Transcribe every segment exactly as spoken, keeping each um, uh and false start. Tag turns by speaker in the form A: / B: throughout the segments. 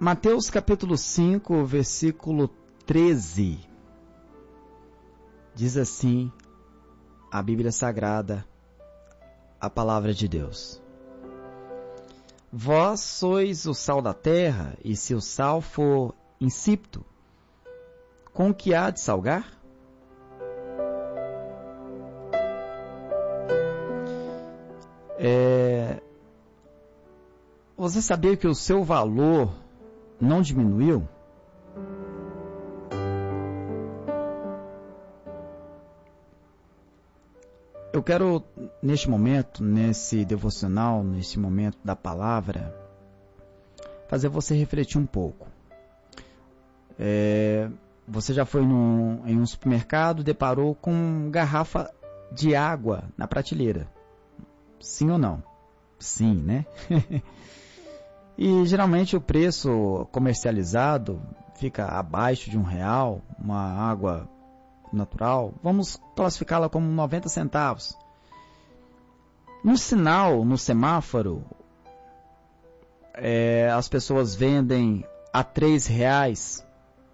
A: Mateus capítulo cinco, versículo treze. Diz assim a Bíblia Sagrada, a palavra de Deus. Vós sois o sal da terra, e se o sal for insípido, com o que há de salgar? É... Você sabia que o seu valor não diminuiu? Eu quero, neste momento, nesse devocional, nesse momento da palavra, fazer você refletir um pouco. É, você já foi num, em um supermercado, deparou com garrafa de água na prateleira? Sim ou não? Sim, né? E geralmente o preço comercializado fica abaixo de um real, uma água natural, vamos classificá-la como noventa centavos. No sinal, no semáforo, é, as pessoas vendem a três reais.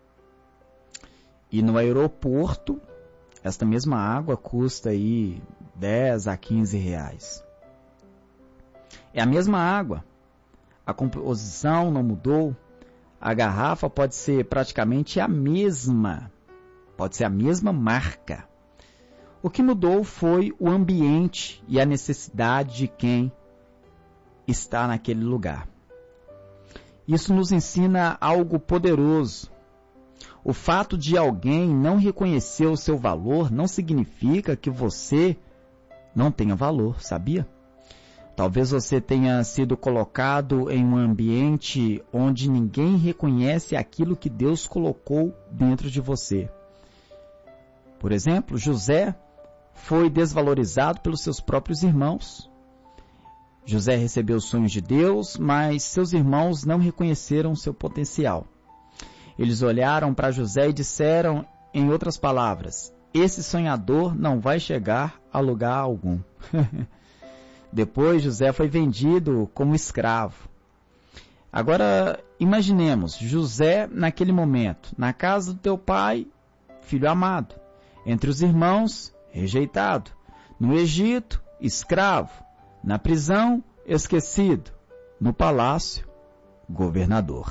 A: E no aeroporto, esta mesma água custa aí dez a quinze reais. É a mesma água. A composição não mudou, a garrafa pode ser praticamente a mesma, pode ser a mesma marca. O que mudou foi o ambiente e a necessidade de quem está naquele lugar. Isso nos ensina algo poderoso. O fato de alguém não reconhecer o seu valor não significa que você não tenha valor, sabia? Talvez você tenha sido colocado em um ambiente onde ninguém reconhece aquilo que Deus colocou dentro de você. Por exemplo, José foi desvalorizado pelos seus próprios irmãos. José recebeu os sonhos de Deus, mas seus irmãos não reconheceram seu potencial. Eles olharam para José e disseram, em outras palavras, esse sonhador não vai chegar a lugar algum. Depois José foi vendido como escravo. Agora imaginemos José naquele momento, na casa do teu pai, filho amado, entre os irmãos, rejeitado, no Egito, escravo, na prisão, esquecido, no palácio, governador.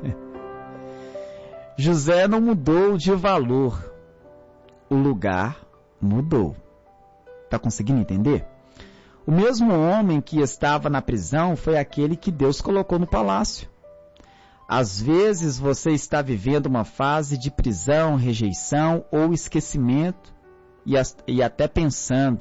A: José não mudou de valor, o lugar mudou. Está conseguindo entender? O mesmo homem que estava na prisão foi aquele que Deus colocou no palácio. Às vezes você está vivendo uma fase de prisão, rejeição ou esquecimento e, e até pensando,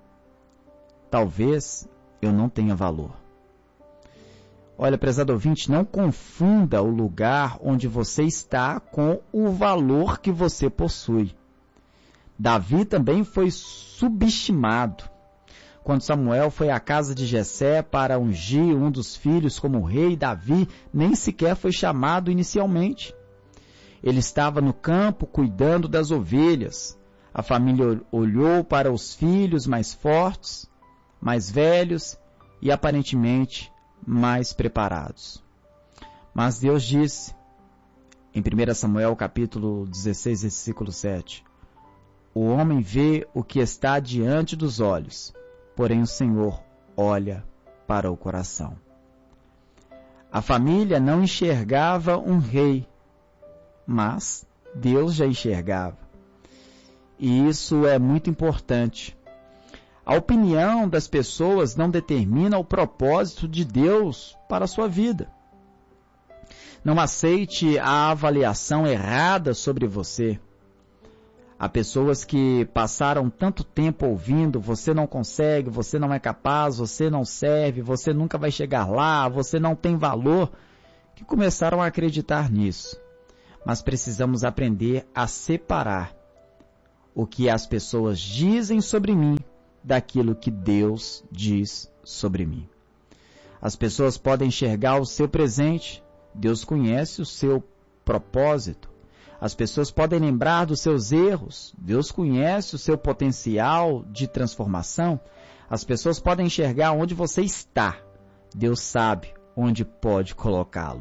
A: talvez eu não tenha valor. Olha, prezado ouvinte, não confunda o lugar onde você está com o valor que você possui. Davi também foi subestimado. Quando Samuel foi à casa de Jessé para ungir um dos filhos como rei, Davi nem sequer foi chamado inicialmente. Ele estava no campo cuidando das ovelhas. A família olhou para os filhos mais fortes, mais velhos e aparentemente mais preparados. Mas Deus disse, em primeiro Samuel capítulo dezesseis, versículo sete, o homem vê o que está diante dos olhos, porém o Senhor olha para o coração. A família não enxergava um rei, mas Deus já enxergava. E isso é muito importante. A opinião das pessoas não determina o propósito de Deus para a sua vida. Não aceite a avaliação errada sobre você. Há pessoas que passaram tanto tempo ouvindo, você não consegue, você não é capaz, você não serve, você nunca vai chegar lá, você não tem valor, que começaram a acreditar nisso. Mas precisamos aprender a separar o que as pessoas dizem sobre mim daquilo que Deus diz sobre mim. As pessoas podem enxergar o seu presente, Deus conhece o seu propósito. As pessoas podem lembrar dos seus erros, Deus conhece o seu potencial de transformação. As pessoas podem enxergar onde você está, Deus sabe onde pode colocá-lo.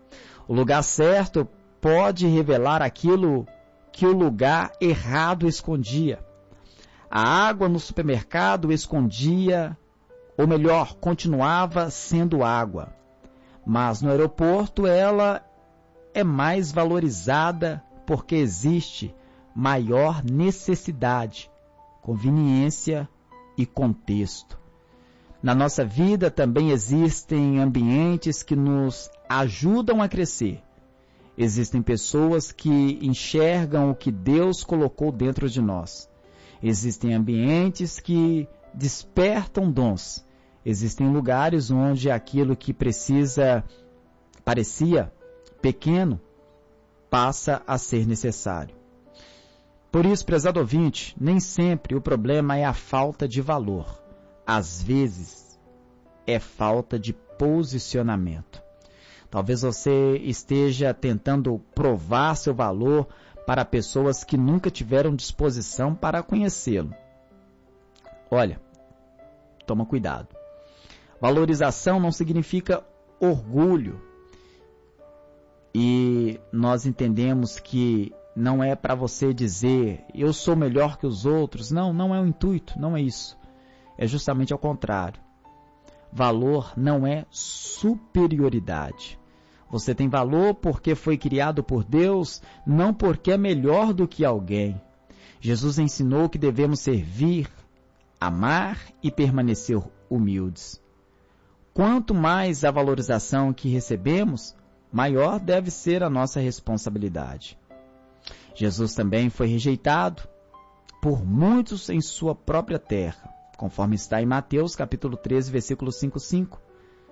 A: O lugar certo pode revelar aquilo que o lugar errado escondia. A água no supermercado escondia, ou melhor, continuava sendo água. Mas no aeroporto ela é mais valorizada porque existe maior necessidade, conveniência e contexto. Na nossa vida também existem ambientes que nos ajudam a crescer. Existem pessoas que enxergam o que Deus colocou dentro de nós. Existem ambientes que despertam dons. Existem lugares onde aquilo que precisa, parecia pequeno, passa a ser necessário. Por isso, prezado ouvinte, nem sempre o problema é a falta de valor. Às vezes, é falta de posicionamento. Talvez você esteja tentando provar seu valor para pessoas que nunca tiveram disposição para conhecê-lo. Olha, toma cuidado. Valorização não significa orgulho. E nós entendemos que não é para você dizer, eu sou melhor que os outros. Não, não é o intuito, não é isso. É justamente ao contrário. Valor não é superioridade. Você tem valor porque foi criado por Deus, não porque é melhor do que alguém. Jesus ensinou que devemos servir, amar e permanecer humildes. Quanto mais a valorização que recebemos, maior deve ser a nossa responsabilidade. Jesus também foi rejeitado por muitos em sua própria terra, conforme está em Mateus capítulo treze, versículo cinco, cinco.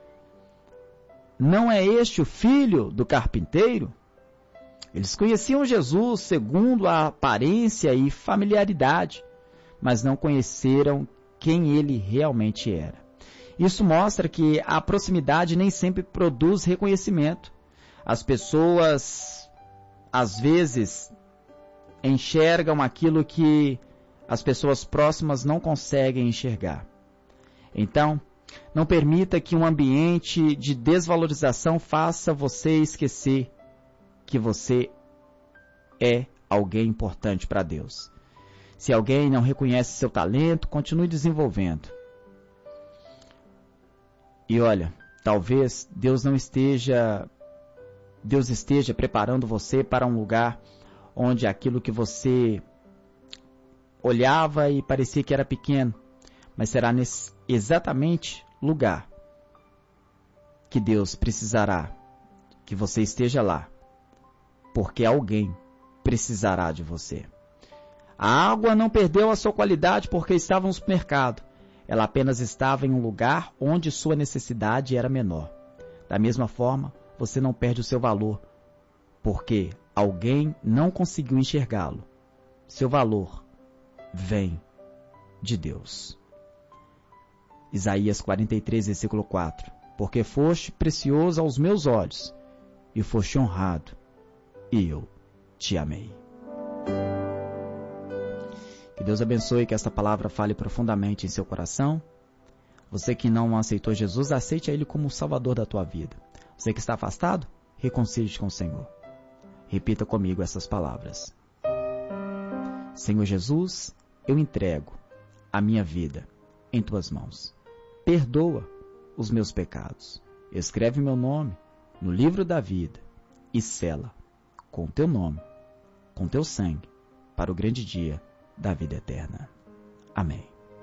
A: Não é este o filho do carpinteiro? Eles conheciam Jesus segundo a aparência e familiaridade, mas não conheceram quem ele realmente era. Isso mostra que a proximidade nem sempre produz reconhecimento. As pessoas, às vezes, enxergam aquilo que as pessoas próximas não conseguem enxergar. Então, não permita que um ambiente de desvalorização faça você esquecer que você é alguém importante para Deus. Se alguém não reconhece seu talento, continue desenvolvendo. E olha, talvez Deus não esteja, Deus esteja preparando você para um lugar onde aquilo que você olhava e parecia que era pequeno, mas será nesse exatamente lugar que Deus precisará que você esteja lá, porque alguém precisará de você. A água não perdeu a sua qualidade porque estava no supermercado. Ela apenas estava em um lugar onde sua necessidade era menor. Da mesma forma, você não perde o seu valor, porque alguém não conseguiu enxergá-lo. Seu valor vem de Deus. Isaías quarenta e três, versículo quatro. Porque foste precioso aos meus olhos, e foste honrado, e eu te amei. Que Deus abençoe, que esta palavra fale profundamente em seu coração. Você que não aceitou Jesus, aceite a Ele como o Salvador da tua vida. Você que está afastado, reconcilie-te com o Senhor. Repita comigo essas palavras. Senhor Jesus, eu entrego a minha vida em tuas mãos. Perdoa os meus pecados. Escreve meu nome no livro da vida e sela com teu nome, com teu sangue, para o grande dia da vida eterna. Amém.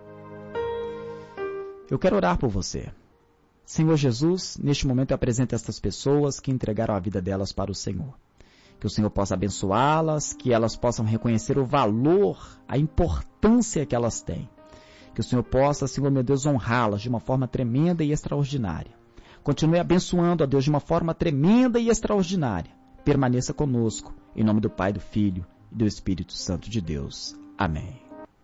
A: Eu quero orar por você. Senhor Jesus, neste momento eu apresento estas pessoas que entregaram a vida delas para o Senhor. Que o Senhor possa abençoá-las, que elas possam reconhecer o valor, a importância que elas têm. Que o Senhor possa, Senhor meu Deus, honrá-las de uma forma tremenda e extraordinária. Continue abençoando a Deus de uma forma tremenda e extraordinária. Permaneça conosco, em nome do Pai, do Filho e do Espírito Santo de Deus. Amém.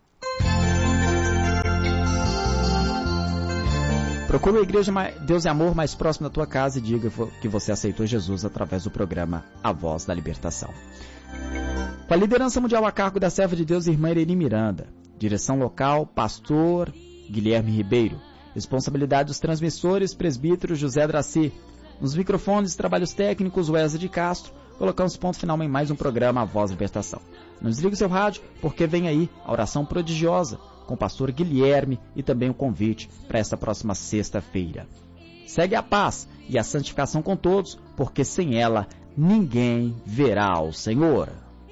A: Procure a Igreja Deus e Amor mais próxima da tua casa e diga que você aceitou Jesus através do programa A Voz da Libertação. Com a liderança mundial a cargo da serva de Deus, irmã Irene Miranda. Direção local, pastor Guilherme Ribeiro. Responsabilidade dos transmissores, presbítero José Draci. Nos microfones e trabalhos técnicos, Wesley de Castro. Colocamos ponto final em mais um programa A Voz da Libertação. Não desligue o seu rádio, porque vem aí a oração prodigiosa com o pastor Guilherme e também o convite para esta próxima sexta-feira. Segue a paz e a santificação com todos, porque sem ela ninguém verá o Senhor.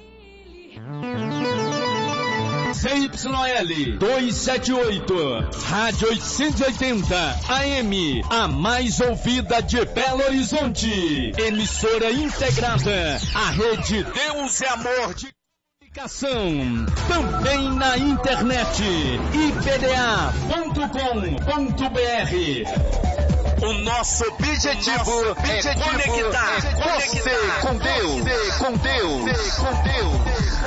B: C Y L duzentos e setenta e oito, Rádio oitocentos e oitenta A M, a mais ouvida de Belo Horizonte. Emissora integrada à rede Deus é Amor de Comunicação. Também na internet, i p d a ponto com ponto b r. O nosso objetivo, o nosso objetivo é conectar, é conectar você com Deus, com Deus, com Deus.